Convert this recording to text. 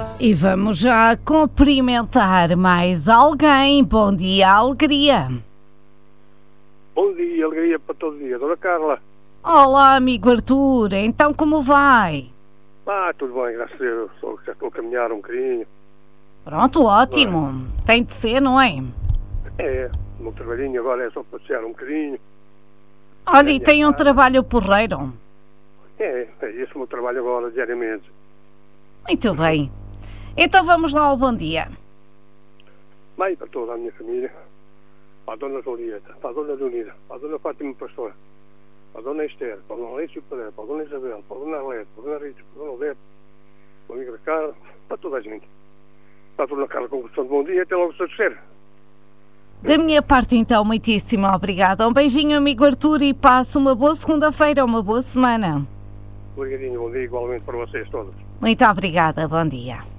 E vamos já cumprimentar mais alguém. Bom dia, Alegria. Bom dia, alegria para todo dia. Dona Carla. Olá, amigo Arthur. Então como vai? Tudo bem, graças a Deus. Só que já estou a caminhar um bocadinho. Pronto, ótimo. Tem de ser, não é? O meu trabalhinho agora é só passear um bocadinho. Olha, e tem um trabalho porreiro. É esse o meu trabalho agora, diariamente. Muito bem. Então vamos lá ao bom dia. Bem, para toda a minha família, para a Dona Julieta, para a Dona Leonida, para a Dona Fátima Pastor, para a Dona Esther, para a Dona Alício Pereira, para a Dona Isabel, para a Dona Arlete, para a Dona Rita, para a Dona Odete, para a amiga Carla, para toda a gente. Para a Dona Carla com questão de bom dia, até logo terceiro. Da minha parte, então, muitíssimo obrigada. Um beijinho, amigo Arthur, e passe uma boa segunda-feira, uma boa semana. Obrigadinho, bom dia igualmente para vocês todos. Muito obrigada, bom dia.